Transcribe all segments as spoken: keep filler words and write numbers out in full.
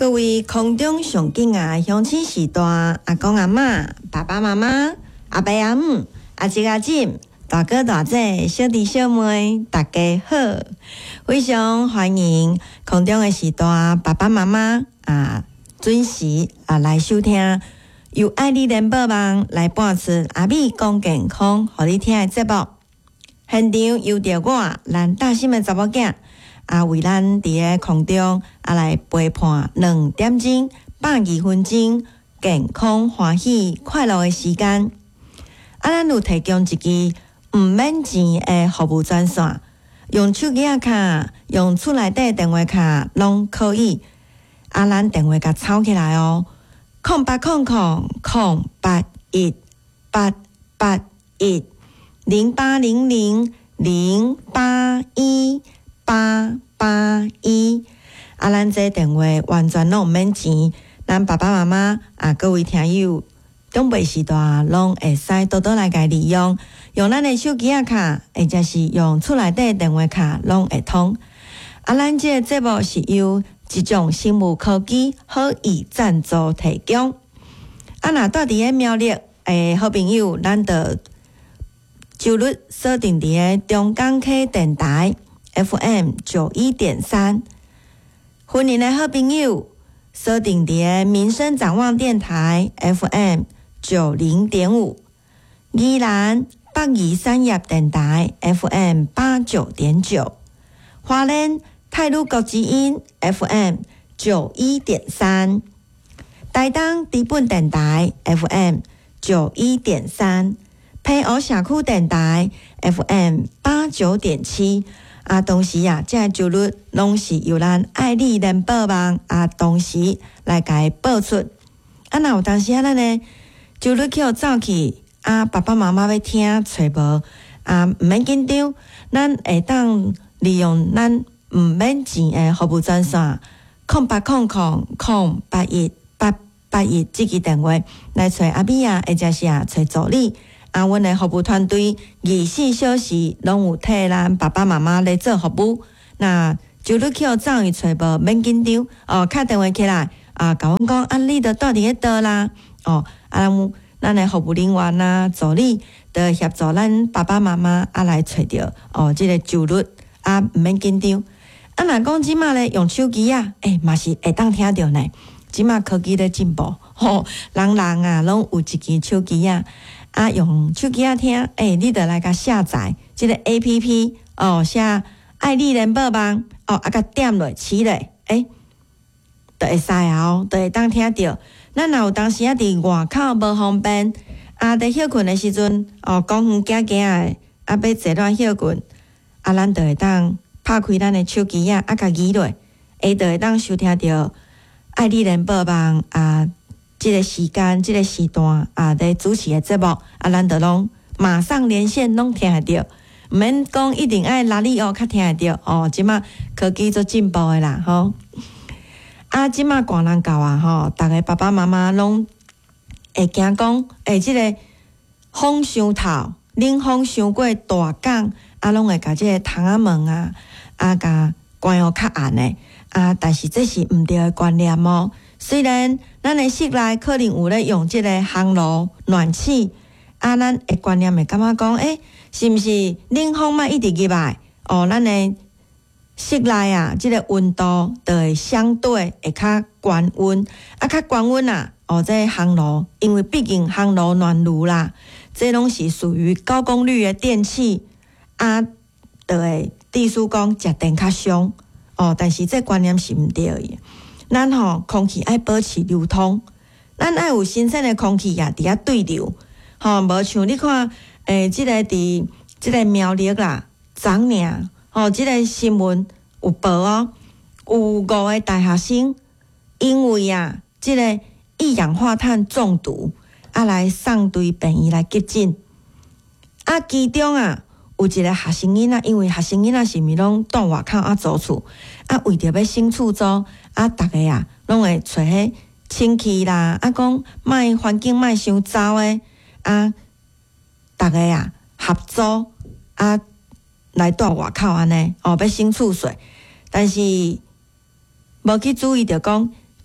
各位空中上敬啊，乡亲时代阿公阿嬷、爸爸妈妈、阿伯阿姆、阿叔阿婶、大哥大姐、小弟小妹，大家好！非常欢迎空中的时代爸爸妈妈啊，准时啊来收听由爱你联播网来播出阿美讲健康，互你听的节目。现场由着我咱大心的查某囝。啊，为咱伫个空中啊来陪伴两点钟、百二分钟健康欢喜快乐的时间。啊，咱有提供一支毋免钱的服务专线，用手机仔卡、用厝内底电话卡拢可以。啊，咱电话甲抄起来哦，空八空空空八一八八一零八零零零八一。八八一，啊，咱这电话完全拢毋免钱，咱爸爸妈妈啊，各位听友，长辈时代拢会使多多来家利用，用咱的手机仔卡，或者是用厝内底电话卡拢会通。啊，咱这个节目是由一种生物科技好意赞助提供。啊，若住伫个苗栗诶好朋友，咱着周日锁定伫个中港溪电台。F M 九一点三，婚姻的好朋友锁定伫民生展望电台 F M 九零点五，宜兰北宜产业电台 F M 八九点九，花莲泰鲁国之音 F M 九一点三，台东低本电台 F M 九一点三，配偶社区电台 F M 八九点七。啊，同时啊，这周日拢是由咱爱你联播网啊，同时来甲伊播出。啊，若有当时啊，咱呢周日去互走去啊，爸爸妈妈要听找无啊，毋免紧张，咱会当利用咱毋免钱诶服务专线空八空空空八一八八一这支电话来找阿美啊，或者是啊找助理。啊，阮的服务团队二十四小时拢有替咱爸爸妈妈来做服务。那就你去互走伊找无免紧张哦，敲电话起来啊，甲阮讲啊，你着住伫迄倒啦哦，啊，咱的服务人员啊、助理着协助咱爸爸妈妈啊来找着哦，即、这个就日啊，毋免紧张。啊，若讲即马咧用手机啊，诶、欸，嘛是会当听着呢。即马科技咧进步，吼、哦，人人啊拢有一支手机啊。啊，用手机啊听，诶、欸，你得来甲下载即个 A P P 哦，写爱你联播网哦，啊，甲点落起来，诶、欸，就会使啊哦，就会当听着。咱若有当时啊伫外口无方便，啊，伫休困的时阵，哦，讲远行行诶，啊，要坐乱休困，啊，咱就会当拍开咱的手机啊，啊，甲移落，会就会当收听着爱你联播网啊。这个时间，这个时段啊，在主持的节目啊，咱就拢马上连线，拢听得到，毋免讲一定爱哪里哦，较听得到哦。即马科技做进步的啦，吼。啊，即马大人教啊，吼，逐个爸爸妈妈拢会惊讲，诶，即、这个风伤透，冷风伤过大港，啊，拢会甲即个窗仔门啊，啊，甲关互较暗的啊，但是这是毋对的观念哦。虽然咱的室内可能有咧用即个烘炉、暖气，啊，咱的观念会感觉讲，诶、欸，是毋是冷风嘛一直入来？哦，咱的室内啊，即、这个温度就会相对会较高温，啊，较高温啊，哦，这烘炉，因为毕竟烘炉、暖炉啦，这拢是属于高功率的电器，啊，就会地属讲食电较伤，哦，但是这观念是毋对的。咱吼空气爱保持流通，咱爱有新鲜的空气啊，伫遐对流，吼，无像你看，诶、欸，即、这个伫即个苗栗啦，昨尔，吼，即、这个新闻有报哦，有五个大学生因为啊，即、这个一氧化碳中毒，啊来送对病院来急诊，啊，其中啊。有一个学生囡仔，因为学生囡仔是咪拢住外口啊租厝，啊为着要省厝租，啊逐个啊拢会找迄亲戚啦，啊讲卖环境卖伤糟诶，啊逐个啊合租啊来住外口安尼，哦要省厝税，但是无去注意着讲，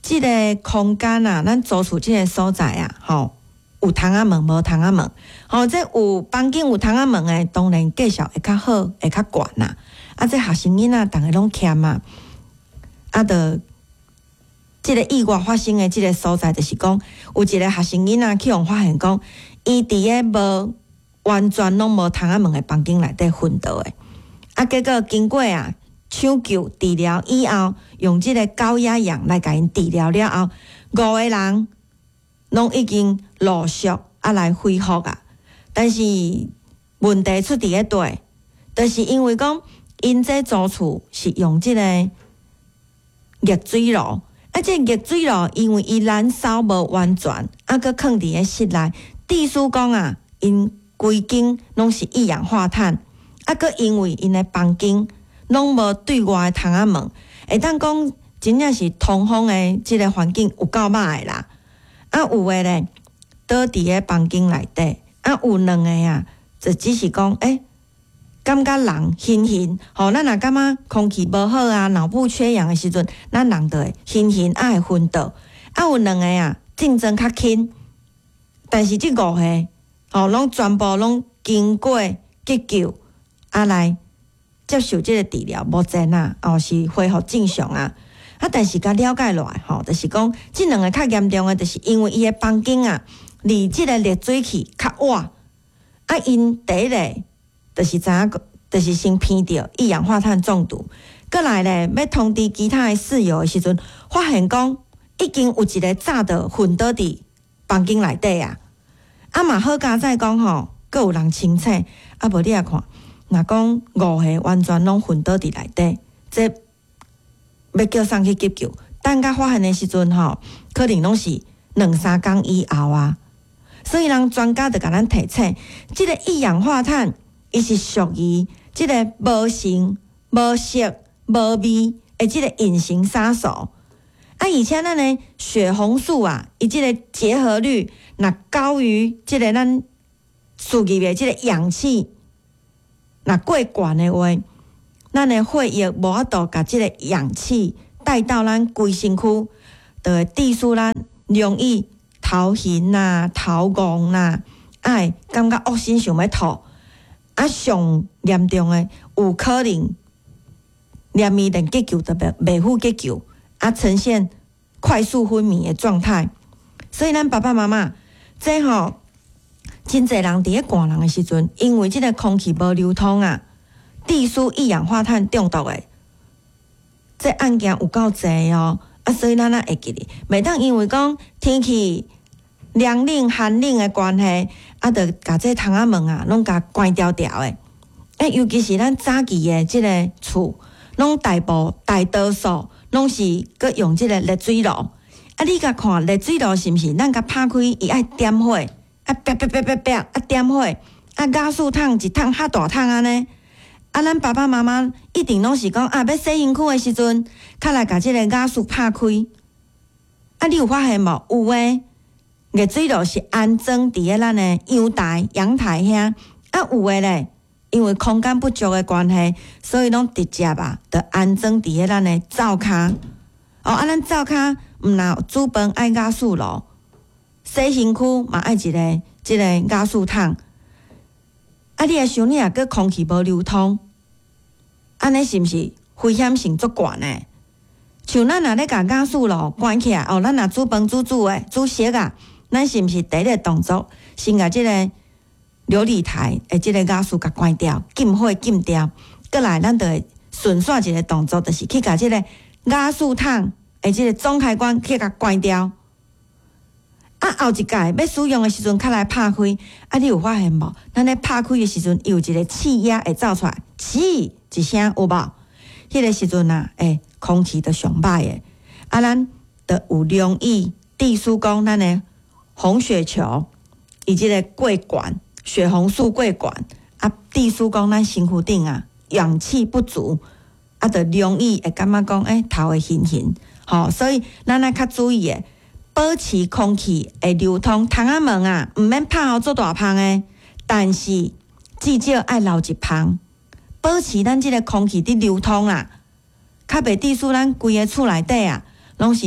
即个空间啊，咱租厝即个所在啊，吼，有窗仔门无窗仔门，吼，这有房间有窗仔门诶，当然介绍会较好，会较悬啦。啊，这学生囡仔逐个拢欠啊，啊，着即个意外发生诶，即个所在就是讲，有一个学生囡仔去互发现讲，伊伫个无完全拢无窗仔门诶房间内底昏倒诶，啊，结果经过啊抢救治疗以后，用即个高压氧来甲因治疗了后，五个人拢已经陆续啊来恢复啊。但是问题出伫个底，就是因为讲因这租厝是用即个热水炉，啊，即个热水炉因为伊燃烧无完全，啊，佮放伫个室内，地书讲啊，因规间拢是一氧化碳，啊，佮因为因的房间拢无对外的窗仔门，会当讲真正是通风的即个环境有够歹啦。啊，有诶咧倒伫个房间内底，啊，有两个啊，就只是讲诶、欸，感觉人晕晕，吼，咱若感觉空气无好啊，脑部缺氧的时阵，咱人就会晕晕，啊会昏倒。啊，有两个啊，竞争较轻，但是即五个，吼，拢全部拢经过急救，啊来接受即个治疗，目前啊，哦是恢复正常啊。啊，但是甲了解落来，吼，就是讲，即两个较严重的，就是因为伊的房间啊，离即个热水器较晏，啊，因第一个就是知影，就是先闻到一氧化碳中毒，过来咧要通知其他的室友的时阵，发现讲已经有一个早就昏倒伫房间内底啊，啊嘛好佳在讲吼，阁有人清醒，啊无你啊看。若讲五个完全拢昏倒伫内底，这要叫送去急救，等甲发现的时阵吼，可能拢是两三工以后啊。所以人专家就甲咱提醒，即、这个一氧化碳，伊是属于即个无形、无色、无味的即个隐形杀手。啊，而且咱的血红素啊，伊即个结合率若高于即个咱输入的即个氧气。若过悬的话，咱的血液无法度甲即个氧气带到咱规身躯，就会致使咱容易头晕啊、头晕啊，哎，感觉恶心想要吐。啊，上严重的有可能连伊连急救都袂袂赴急救，啊，呈现快速昏迷的状态。所以咱爸爸妈妈，这吼。真侪人伫咧寒人的时阵，因为即个空气无流通啊，致使一氧化碳中毒的，这案件有够侪哦。啊，所以咱啊会记哩，每当因为讲天气凉冷、寒冷的关系，啊，着甲这窗仔门啊，拢甲关掉掉的。诶，尤其是咱早期的即个厝，拢大部大多数拢是佮用即个热水炉。啊，你甲看热水炉是毋是？咱甲拍开，伊爱点火。啊，啪啪啪啪啪，啊点火，啊加速桶一桶较大桶安尼，啊咱爸爸妈妈一定拢是讲啊，要洗身躯的时阵，较来甲即个加速拍开。啊，你有发现无？有诶，热水炉是安装伫咧咱诶阳台、阳台遐，啊有诶咧，因为空间不足诶关系，所以拢直接啊，着安装伫咧咱诶灶骹。哦，啊咱灶骹毋若煮饭爱加速炉。洗身躯嘛爱一个即个加速桶，啊！你也想，你也个空气无流通，安尼是毋是危险性足悬呢？像咱若咧甲加速炉关起来，哦，咱若煮饭煮煮诶，煮熟啊，咱是毋是第一个动作先甲即个琉璃台诶，即个加速甲关掉，禁火禁掉，过来咱就会顺续一个动作，就是去甲即个加速桶诶，即个总开关去甲关掉。啊，后一届要使用的时阵，较来拍开。啊，你有发现无？咱咧拍开的时阵，有一个气压会走出来，气一声有无？迄个时阵啊，诶，空气都上歹的。啊，咱就有容易致使讲咱的红血球，以及个过悬，血红素过悬，啊，致使讲咱身躯顶啊氧气不足，啊，就容易会感觉讲诶头会晕晕。吼，所以咱爱较注意的。保持空气会流通，窗仔门啊，毋免拍好做大芳诶，但是至少爱留一芳，保持咱即个空气伫流通啦，较袂致使咱规个厝内底啊，拢是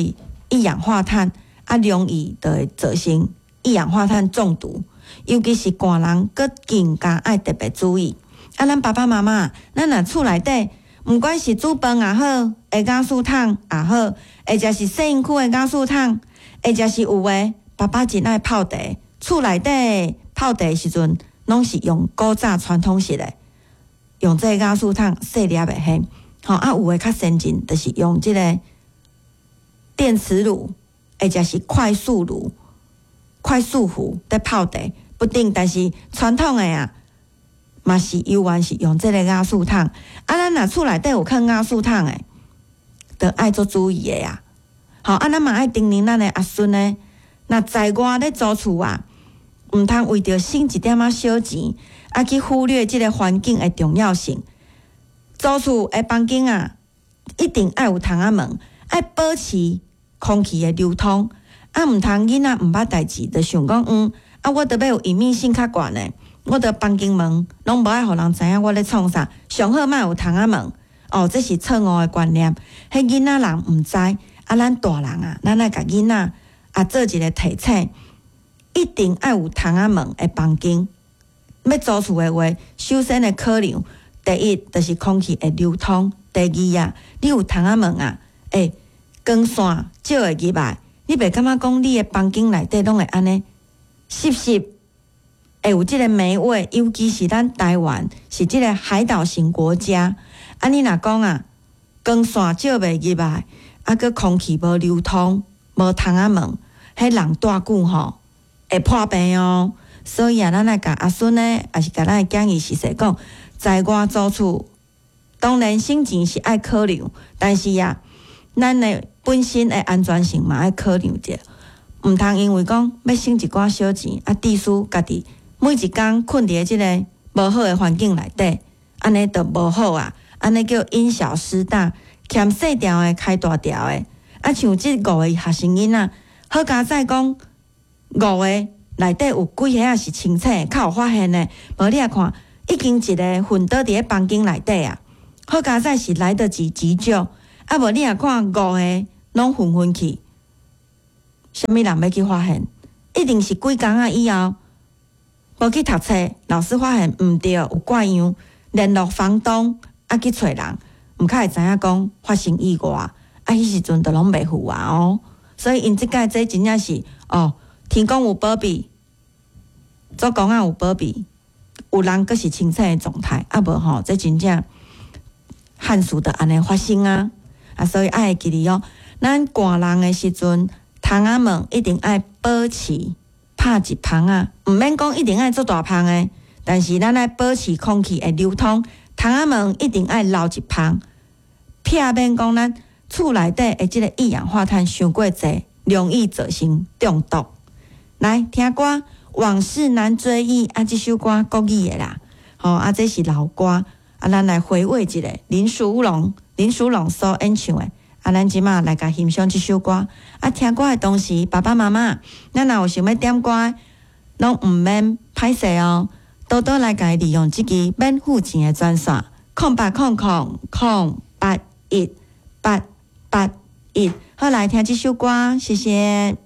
一氧化碳啊，容易就会造成一氧化碳中毒，尤其是寒人，佮更加爱特别注意。啊，咱爸爸妈妈，咱若厝内底，毋管是煮饭也好，下加素汤也好，或者是洗身躯的加素汤，或者是有诶，爸爸真爱泡茶，厝内底泡茶时阵，拢是用古早传统式的，用这个加素汤细粒的迄，吼啊有诶较先进，就是用即个电磁炉，或者是快速炉、快速壶在泡茶，不定，但是传统的啊。嘛是犹原是用这个亚素汤，啊，咱若厝内底有放亚素汤诶，着爱做注意诶呀。好，啊，咱嘛爱叮咛咱诶阿孙呢，若在外咧租厝啊，毋通为着省一点仔小钱，啊去忽略即个环境诶重要性。租厝诶房间啊，一定爱有窗仔门，爱保持空气诶流通，啊，毋通囡仔毋捌代志，着想讲嗯，啊，我着要有隐秘性较悬诶。我的房间门拢无爱互人知影我咧创啥，上好莫有窗仔门。哦，这是错误的观念。迄囡仔人毋知，啊，咱大人啊，咱爱甲囡仔啊做一个提醒，一定爱有窗仔门的房间。要租厝的话，首先的考量，第一就是空气会流通，第二啊，你有窗仔门啊，诶，光线少会入来，你袂感觉讲你的房间内底拢会安尼湿湿。会有即个霉味，尤其是咱台湾是即个海岛型国家，啊，你若讲啊，光线照袂入来，啊，佮空气无流通，无窗仔门，迄人住久吼会破病哦。所以啊，咱来甲阿孙呢，也是甲咱的建议是说讲，在外租厝，当然省钱是爱考量，但是啊，咱的本身的安全性嘛爱考量者，毋通因为讲要省一寡小钱，啊，致使家己。每一工困伫即个无好诶环境内底，安尼就无好啊！安尼叫因小失大，欠细条诶开大条诶。啊，像即五个学生囡仔，好佳在讲五个内底有几个啊是清醒，较有发现诶。无你啊看，已经一个昏倒伫咧房间内底啊，好佳在是来得及急救。啊，无你啊看五个拢昏昏去，啥物人要去发现？一定是几工啊以后。无去读册，老师发现毋对，有怪样，联络房东啊去找人，毋较会知影讲发生意外，啊，迄时阵都拢袂赴啊哦。所以因即届这真正是哦，天公有保庇，做公仔有保庇，有人阁是清醒的状态，啊无吼，这真正憾事就安尼发生啊！啊，所以爱会记哩哦，咱寒人的时阵，窗仔门一定爱保持。拍一芳啊，毋免讲一定爱做大芳诶，但是咱爱保持空气会流通，窗仔门一定爱留一芳，避免讲咱厝内底诶即个一氧化碳伤过济，容易造成中毒。来听歌《往事难追忆》啊，即首歌国语诶啦，吼、哦、啊，这是老歌啊，咱来回味一下林淑龙、林淑龙所演唱诶。啊，咱即马来甲欣赏即首歌。啊，听歌诶同时，爸爸妈妈，咱若有想要点歌，拢毋免歹势哦，多多来甲利用即支免付钱诶专线，空八空空空八一八八一。好，来听即首歌，谢谢。